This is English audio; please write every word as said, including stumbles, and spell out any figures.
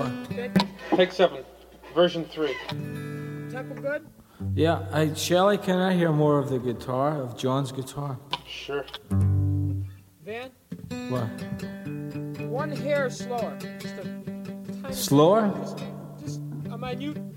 Good. Take seven. Version three. Tempo good? Yeah, I, Shelley, can I hear more of the guitar, of John's guitar? Sure. Van? What? One hair slower. Just a tiny Slower? Just, just a minute